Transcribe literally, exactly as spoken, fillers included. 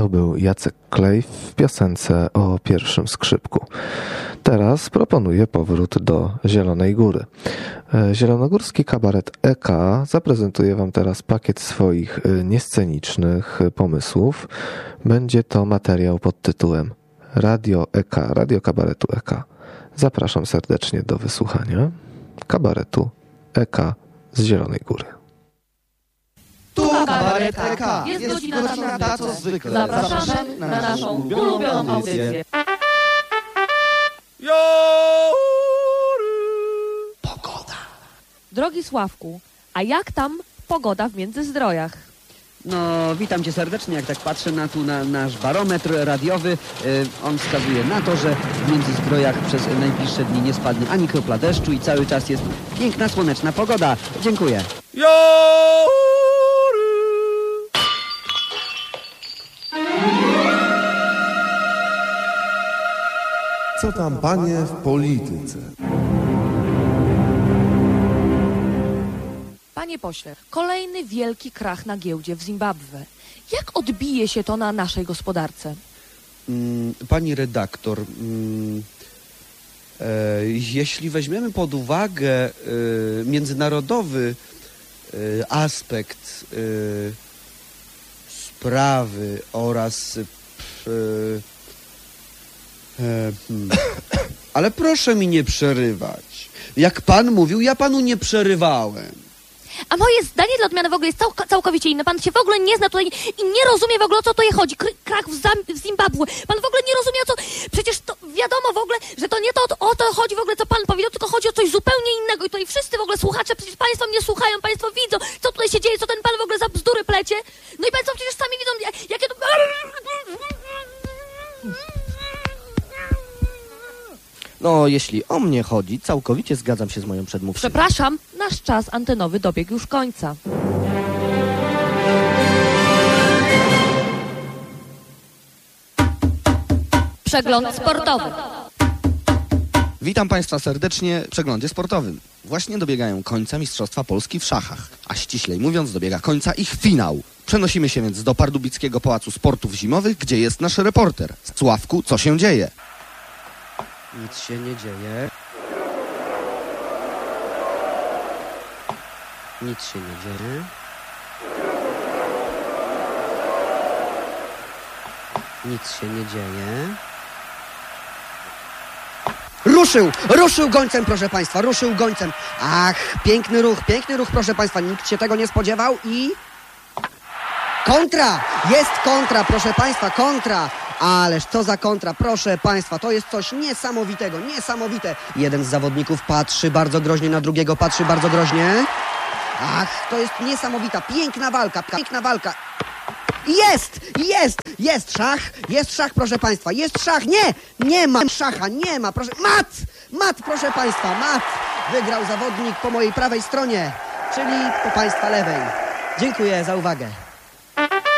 To był Jacek Klej w piosence o pierwszym skrzypku. Teraz proponuję powrót do Zielonej Góry. Zielonogórski kabaret E K zaprezentuje Wam teraz pakiet swoich niescenicznych pomysłów. Będzie to materiał pod tytułem Radio E K, Radio Kabaretu E K. Zapraszam serdecznie do wysłuchania kabaretu E K z Zielonej Góry. Tu kabaret E K. Jest godzina ta, ta co zwykle. Zapraszamy na naszą ulubioną audycję. Pogoda. Drogi Sławku, a jak tam pogoda w Międzyzdrojach? No, witam Cię serdecznie. Jak tak patrzę na tu na nasz barometr radiowy, yy, on wskazuje na to, że w Międzyzdrojach przez najbliższe dni nie spadnie ani kropla deszczu i cały czas jest piękna, słoneczna pogoda. Dziękuję. Co tam, panie, w polityce? Panie pośle, kolejny wielki krach na giełdzie w Zimbabwe. Jak odbije się to na naszej gospodarce? Mm, pani redaktor, mm, e, jeśli weźmiemy pod uwagę e, międzynarodowy e, aspekt e, sprawy oraz e, e, hmm. Ale proszę mi nie przerywać. Jak pan mówił, ja panu nie przerywałem. A moje zdanie dla odmiany w ogóle jest cał całkowicie inne. Pan się w ogóle nie zna tutaj i nie rozumie w ogóle, o co tutaj chodzi. Kr krach w, w Zimbabwe. Pan w ogóle nie rozumie, o co... Przecież to wiadomo w ogóle, że to nie to o to chodzi w ogóle, co pan powiedział, tylko chodzi o coś zupełnie innego. I tutaj wszyscy w ogóle słuchacze, przecież państwo mnie słuchają, państwo widzą, co tutaj się dzieje, co ten pan w ogóle za bzdury plecie. No i państwo przecież sami widzą, jakie to... No, jeśli o mnie chodzi, całkowicie zgadzam się z moją przedmówczynią. Przepraszam, nasz czas antenowy dobiegł już końca. Przegląd sportowy. Witam Państwa serdecznie w przeglądzie sportowym. Właśnie dobiegają końca Mistrzostwa Polski w szachach, a ściślej mówiąc dobiega końca ich finał. Przenosimy się więc do Pardubickiego Pałacu Sportów Zimowych, gdzie jest nasz reporter. Sławku, co się dzieje? Nic się nie dzieje. Nic się nie dzieje. Nic się nie dzieje. Ruszył! Ruszył gońcem, proszę Państwa, ruszył gońcem. Ach, piękny ruch, piękny ruch, proszę Państwa. Nikt się tego nie spodziewał i... Kontra! Jest kontra, proszę Państwa, kontra! Ależ co za kontra, proszę Państwa, to jest coś niesamowitego, niesamowite. Jeden z zawodników patrzy bardzo groźnie na drugiego, patrzy bardzo groźnie. Ach, to jest niesamowita, piękna walka, piękna walka. Jest, jest, jest szach, jest szach, proszę Państwa, jest szach, nie, nie ma szacha, nie ma, proszę, mat, mat, proszę Państwa, mat. Wygrał zawodnik po mojej prawej stronie, czyli po Państwa lewej. Dziękuję za uwagę.